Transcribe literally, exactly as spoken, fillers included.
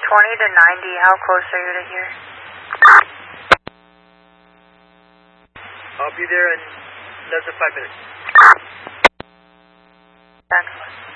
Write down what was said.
twenty to ninety, how close are you to here? I'll be there in less than five minutes. Excellent.